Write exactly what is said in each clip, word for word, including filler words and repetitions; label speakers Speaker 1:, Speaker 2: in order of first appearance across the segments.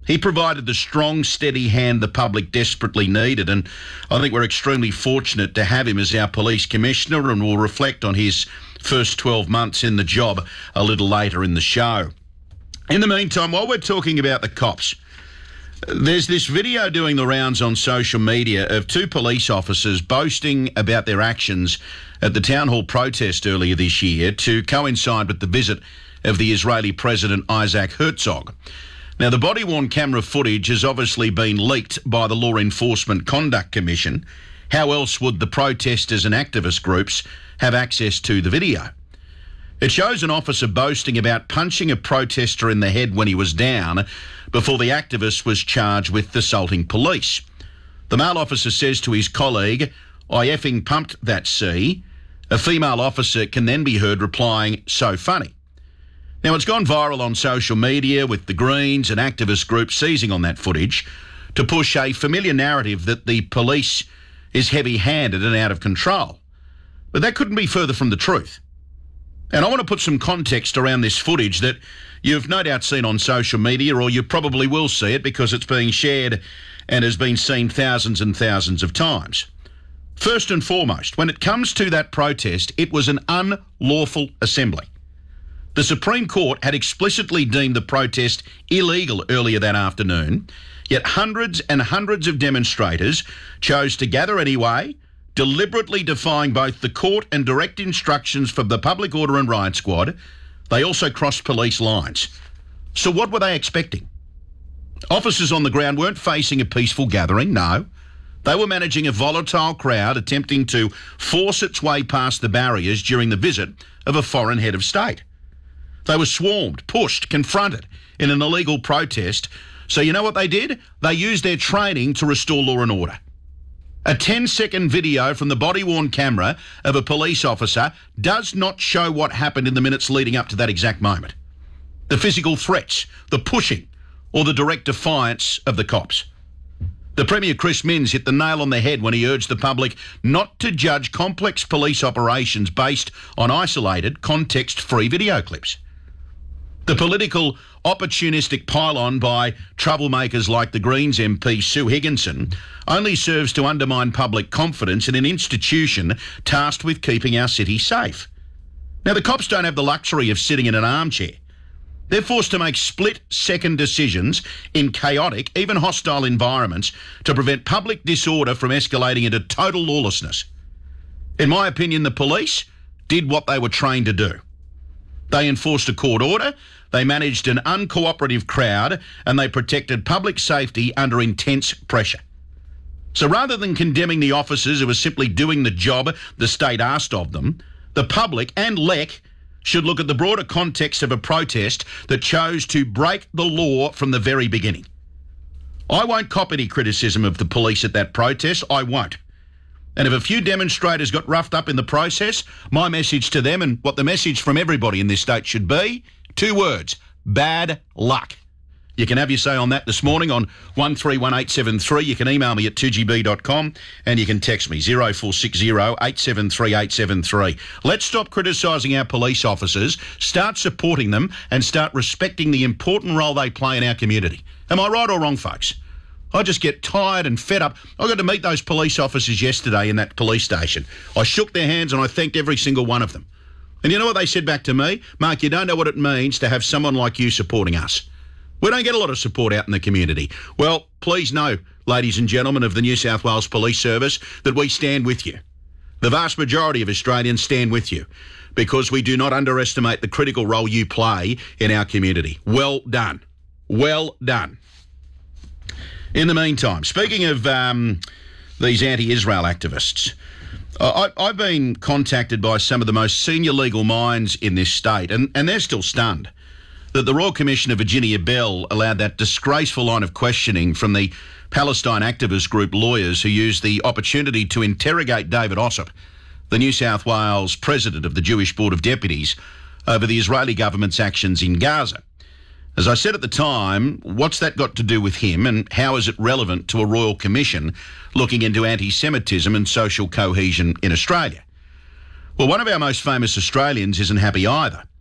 Speaker 1: He provided the strong, steady hand the public desperately needed, and I think we're extremely fortunate to have him as our police commissioner, and we'll reflect on his first twelve months in the job a little later in the show. In the meantime, while we're talking about the cops, there's this video doing the rounds on social media of two police officers boasting about their actions at the town hall protest earlier this year to coincide with the visit of the Israeli President Isaac Herzog. Now, the body-worn camera footage has obviously been leaked by the Law Enforcement Conduct Commission. How else would the protesters and activist groups have access to the video? It shows an officer boasting about punching a protester in the head when he was down before the activist was charged with assaulting police. The male officer says to his colleague, "I effing pumped that C." A female officer can then be heard replying, "So funny." Now, it's gone viral on social media with the Greens and activist groups seizing on that footage to push a familiar narrative that the police is heavy-handed and out of control. But that couldn't be further from the truth. And I want to put some context around this footage that you've no doubt seen on social media, or you probably will see it because it's being shared and has been seen thousands and thousands of times. First and foremost, when it comes to that protest, it was an unlawful assembly. The Supreme Court had explicitly deemed the protest illegal earlier that afternoon, yet hundreds and hundreds of demonstrators chose to gather anyway, deliberately defying both the court and direct instructions from the Public Order and Riot Squad. They also crossed police lines. So what were they expecting? Officers on the ground weren't facing a peaceful gathering, no. They were managing a volatile crowd attempting to force its way past the barriers during the visit of a foreign head of state. They were swarmed, pushed, confronted in an illegal protest. So you know what they did? They used their training to restore law and order. A ten-second video from the body-worn camera of a police officer does not show what happened in the minutes leading up to that exact moment. The physical threats, the pushing, or the direct defiance of the cops. The Premier Chris Minns hit the nail on the head when he urged the public not to judge complex police operations based on isolated, context-free video clips. The political opportunistic pile-on by troublemakers like the Greens M P Sue Higginson only serves to undermine public confidence in an institution tasked with keeping our city safe. Now, the cops don't have the luxury of sitting in an armchair. They're forced to make split-second decisions in chaotic, even hostile environments to prevent public disorder from escalating into total lawlessness. In my opinion, the police did what they were trained to do. They enforced a court order, they managed an uncooperative crowd, and they protected public safety under intense pressure. So rather than condemning the officers who were simply doing the job the state asked of them, the public and L E C should look at the broader context of a protest that chose to break the law from the very beginning. I won't cop any criticism of the police at that protest, I won't. And if a few demonstrators got roughed up in the process, my message to them, and what the message from everybody in this state should be, two words: bad luck. You can have your say on that this morning on one three one eight seven three. You can email me at two g b dot com and you can text me zero four six zero eight seven three eight seven three. Let's stop criticising our police officers, start supporting them and start respecting the important role they play in our community. Am I right or wrong, folks? I just get tired and fed up. I got to meet those police officers yesterday in that police station. I shook their hands and I thanked every single one of them. And you know what they said back to me? "Mark, you don't know what it means to have someone like you supporting us. We don't get a lot of support out in the community." Well, please know, ladies and gentlemen of the New South Wales Police Service, that we stand with you. The vast majority of Australians stand with you because we do not underestimate the critical role you play in our community. Well done. Well done. In the meantime, speaking of um, these anti-Israel activists, I, I've been contacted by some of the most senior legal minds in this state, and, and they're still stunned that the Royal Commissioner Virginia Bell allowed that disgraceful line of questioning from the Palestine activist group lawyers who used the opportunity to interrogate David Ossip, the New South Wales president of the Jewish Board of Deputies, over the Israeli government's actions in Gaza. As I said at the time, what's that got to do with him, and how is it relevant to a Royal Commission looking into anti-Semitism and social cohesion in Australia? Well, one of our most famous Australians isn't happy either.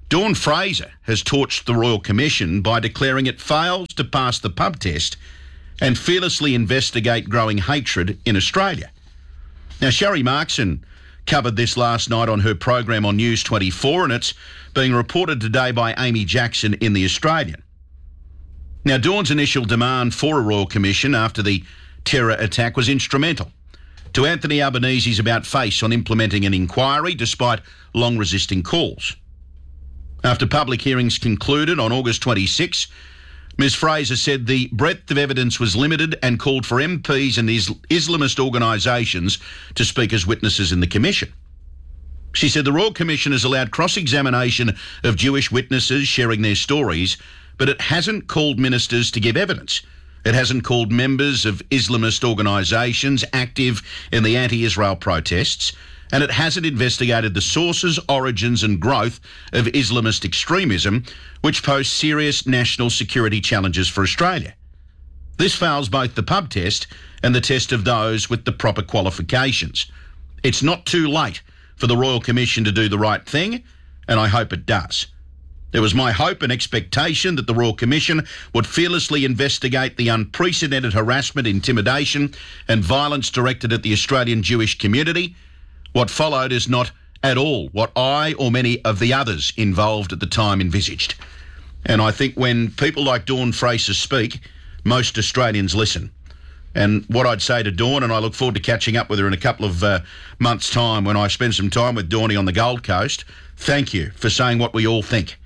Speaker 1: Dawn Fraser has torched the Royal Commission by declaring it fails to pass the pub test and fearlessly investigate growing hatred in Australia. Now, Sherry Markson covered this last night on her program on News twenty-four, and it's being reported today by Amy Jackson in The Australian. Now, Dawn's initial demand for a Royal Commission after the terror attack was instrumental to Anthony Albanese's about-face on implementing an inquiry despite long-resisting calls. After public hearings concluded on August twenty-sixth, Ms Fraser said the breadth of evidence was limited and called for M Ps and Is- Islamist organisations to speak as witnesses in the commission. She said the Royal Commission has allowed cross-examination of Jewish witnesses sharing their stories, but it hasn't called ministers to give evidence. It hasn't called members of Islamist organisations active in the anti-Israel protests, and it hasn't investigated the sources, origins and growth of Islamist extremism, which pose serious national security challenges for Australia. This fails both the pub test and the test of those with the proper qualifications. It's not too late for the Royal Commission to do the right thing, and I hope it does. There was my hope and expectation that the Royal Commission would fearlessly investigate the unprecedented harassment, intimidation and violence directed at the Australian Jewish community. What followed is not at all what I or many of the others involved at the time envisaged. And I think when people like Dawn Fraser speak, most Australians listen. And what I'd say to Dawn, and I look forward to catching up with her in a couple of uh, months' time when I spend some time with Dawnie on the Gold Coast, thank you for saying what we all think.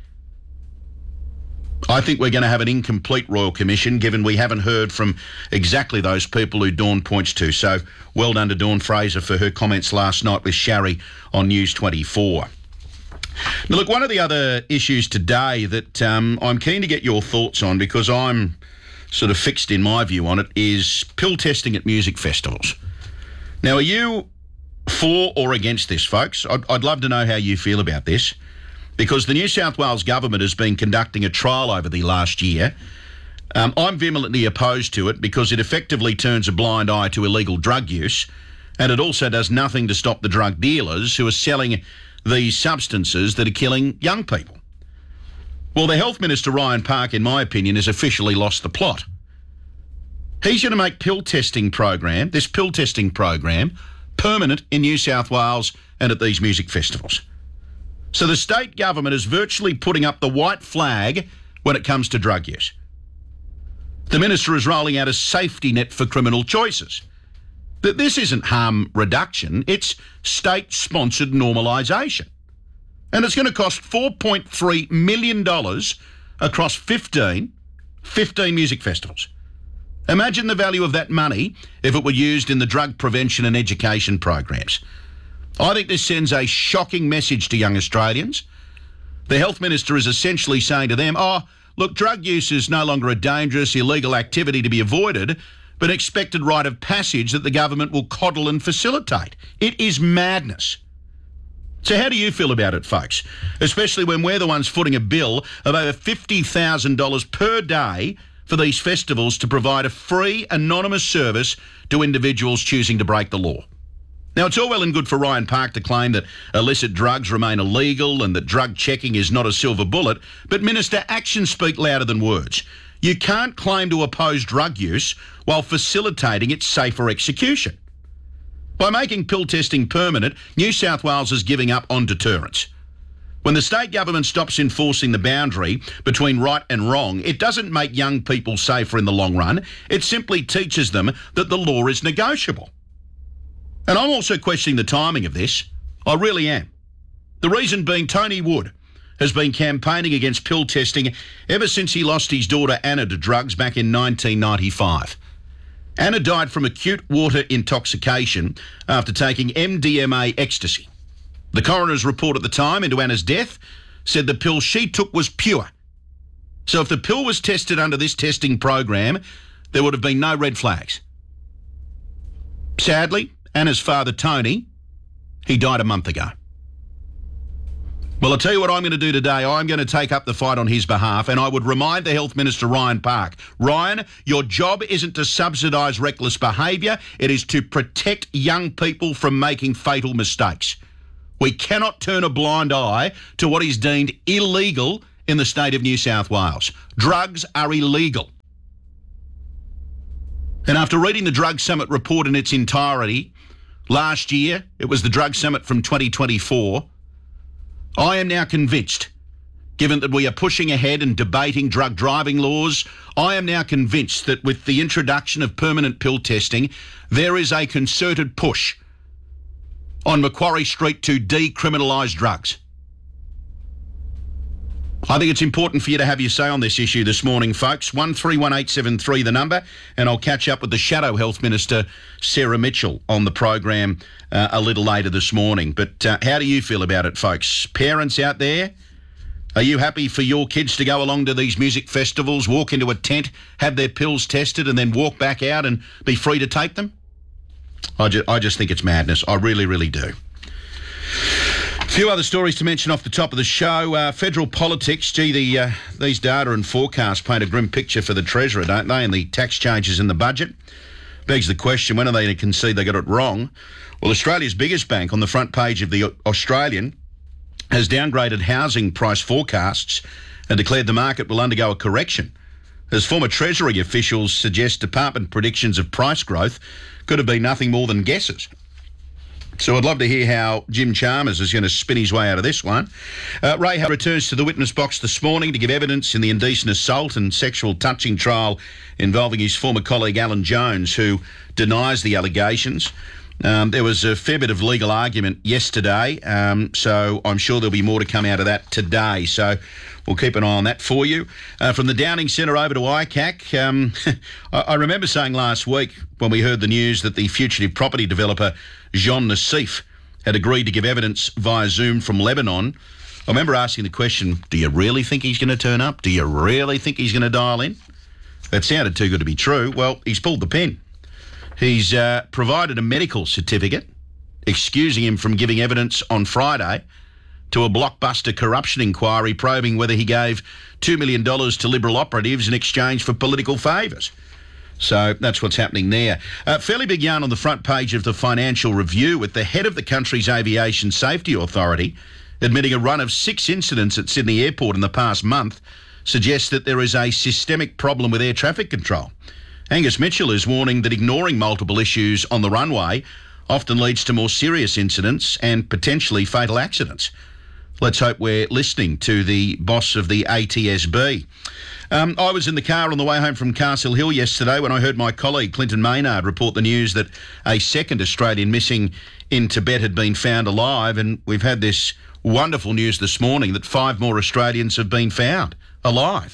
Speaker 1: I think we're going to have an incomplete Royal Commission, given we haven't heard from exactly those people who Dawn points to. So well done to Dawn Fraser for her comments last night with Sherry on News twenty-four. Now, look, one of the other issues today that um, I'm keen to get your thoughts on, because I'm sort of fixed in my view on it, is pill testing at music festivals. Now, are you for or against this, folks? I'd, I'd love to know how you feel about this, because the New South Wales government has been conducting a trial over the last year. Um, I'm vehemently opposed to it because it effectively turns a blind eye to illegal drug use, and it also does nothing to stop the drug dealers who are selling these substances that are killing young people. Well, the Health Minister, Ryan Park, in my opinion, has officially lost the plot. He's going to make pill testing program, this pill testing program, permanent in New South Wales and at these music festivals. So the state government is virtually putting up the white flag when it comes to drug use. The minister is rolling out a safety net for criminal choices. But this isn't harm reduction, it's state-sponsored normalisation. And it's going to cost four point three million dollars across fifteen, fifteen music festivals. Imagine the value of that money if it were used in the drug prevention and education programs. I think this sends a shocking message to young Australians. The Health Minister is essentially saying to them, oh, look, drug use is no longer a dangerous, illegal activity to be avoided, but an expected rite of passage that the government will coddle and facilitate. It is madness. So how do you feel about it, folks? Especially when we're the ones footing a bill of over fifty thousand dollars per day for these festivals to provide a free, anonymous service to individuals choosing to break the law. Now, it's all well and good for Ryan Park to claim that illicit drugs remain illegal and that drug checking is not a silver bullet, but, Minister, actions speak louder than words. You can't claim to oppose drug use while facilitating its safer execution. By making pill testing permanent, New South Wales is giving up on deterrence. When the state government stops enforcing the boundary between right and wrong, it doesn't make young people safer in the long run. It simply teaches them that the law is negotiable. And I'm also questioning the timing of this. I really am. The reason being Tony Wood has been campaigning against pill testing ever since he lost his daughter Anna to drugs back in nineteen ninety-five. Anna died from acute water intoxication after taking M D M A ecstasy. The coroner's report at the time into Anna's death said the pill she took was pure. So if the pill was tested under this testing program, there would have been no red flags. Sadly, Anna's father, Tony, he died a month ago. Well, I'll tell you what I'm going to do today. I'm going to take up the fight on his behalf, and I would remind the Health Minister, Ryan Park, Ryan, your job isn't to subsidise reckless behaviour. It is to protect young people from making fatal mistakes. We cannot turn a blind eye to what is deemed illegal in the state of New South Wales. Drugs are illegal. And after reading the Drug Summit report in its entirety, last year, it was the Drug Summit from twenty twenty-four, I am now convinced, given that we are pushing ahead and debating drug driving laws, I am now convinced that with the introduction of permanent pill testing, there is a concerted push on Macquarie Street to decriminalise drugs. I think it's important for you to have your say on this issue this morning, folks. one three one eight seven three the number, and I'll catch up with the Shadow Health Minister, Sarah Mitchell, on the program uh, a little later this morning. But uh, how do you feel about it, folks? Parents out there, are you happy for your kids to go along to these music festivals, walk into a tent, have their pills tested, and then walk back out and be free to take them? I just, I just think it's madness. I really, really do. A few other stories to mention off the top of the show. Uh, federal politics, gee, the, uh, these data and forecasts paint a grim picture for the Treasurer, don't they? And the tax changes in the budget. Begs the question, when are they going to concede they got it wrong? Well, Australia's biggest bank on the front page of the Australian has downgraded housing price forecasts and declared the market will undergo a correction. As former Treasury officials suggest, department predictions of price growth could have been nothing more than guesses. So I'd love to hear how Jim Chalmers is going to spin his way out of this one. Uh, Ray Hunt returns to the witness box this morning to give evidence in the indecent assault and sexual touching trial involving his former colleague Alan Jones, who denies the allegations. Um, there was a fair bit of legal argument yesterday, um, so I'm sure there'll be more to come out of that today. So we'll keep an eye on that for you. Uh, from the Downing Centre over to I C A C, um, I, I remember saying last week when we heard the news that the fugitive property developer Jean Nassif had agreed to give evidence via Zoom from Lebanon. I remember asking the question, do you really think he's going to turn up? Do you really think he's going to dial in? That sounded too good to be true. Well, he's pulled the pin. He's uh, provided a medical certificate excusing him from giving evidence on Friday to a blockbuster corruption inquiry probing whether he gave two million dollars to Liberal operatives in exchange for political favours. So that's what's happening there. Uh, fairly big yarn on the front page of the Financial Review, with the head of the country's Aviation Safety Authority admitting a run of six incidents at Sydney Airport in the past month suggests that there is a systemic problem with air traffic control. Angus Mitchell is warning that ignoring multiple issues on the runway often leads to more serious incidents and potentially fatal accidents. Let's hope we're listening to the boss of the A T S B. Um, I was in the car on the way home from Castle Hill yesterday when I heard my colleague Clinton Maynard report the news that a second Australian missing in Tibet had been found alive, and we've had this wonderful news this morning that five more Australians have been found alive.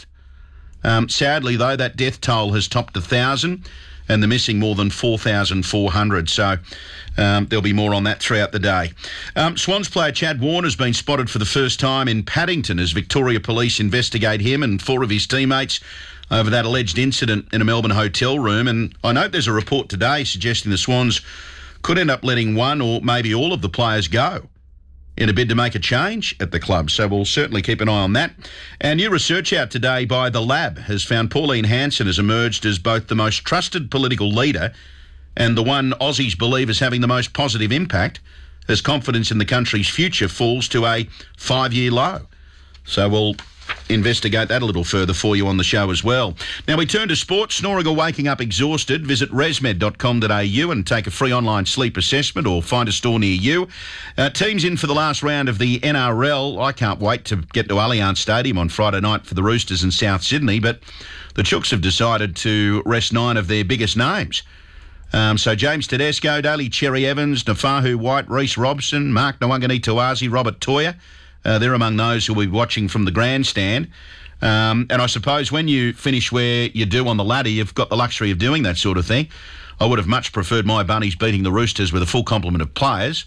Speaker 1: Um, sadly, though, that death toll has topped one thousand and the missing more than four thousand four hundred. So um, there'll be more on that throughout the day. Um, Swans player Chad Warner has been spotted for the first time in Paddington as Victoria Police investigate him and four of his teammates over that alleged incident in a Melbourne hotel room. And I note there's a report today suggesting the Swans could end up letting one or maybe all of the players go in a bid to make a change at the club. So we'll certainly keep an eye on that. And new research out today by The Lab has found Pauline Hanson has emerged as both the most trusted political leader and the one Aussies believe is having the most positive impact as confidence in the country's future falls to a five-year low. So we'll investigate that a little further for you on the show as well. Now we turn to sport. Snoring or waking up exhausted? Visit resmed dot com dot a u and take a free online sleep assessment or find a store near you. Uh, teams in for the last round of the N R L. I can't wait to get to Allianz Stadium on Friday night for the Roosters in South Sydney, but the Chooks have decided to rest nine of their biggest names. Um, so James Tedesco, Daly Cherry Evans, Nafahu White, Reece Robson, Mark Nawangani Tawazi, Robert Toya. Uh, they're among those who will be watching from the grandstand. Um, and I suppose when you finish where you do on the ladder, you've got the luxury of doing that sort of thing. I would have much preferred my Bunnies beating the Roosters with a full complement of players.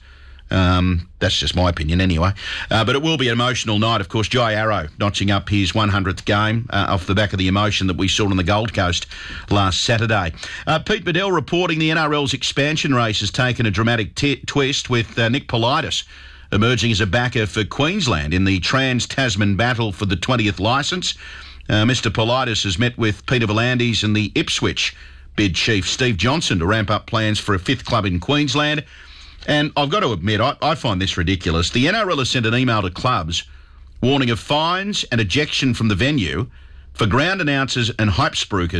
Speaker 1: Um, that's just my opinion anyway. Uh, but it will be an emotional night. Of course, Jai Arrow notching up his one hundredth game uh, off the back of the emotion that we saw on the Gold Coast last Saturday. Uh, Pete Bedell reporting the N R L's expansion race has taken a dramatic t- twist with uh, Nick Politis emerging as a backer for Queensland in the Trans-Tasman battle for the twentieth licence. Uh, Mister Politis has met with Peter V'landys and the Ipswich bid chief Steve Johnson to ramp up plans for a fifth club in Queensland. And I've got to admit, I, I find this ridiculous. The N R L has sent an email to clubs warning of fines and ejection from the venue for ground announcers and hype spruikers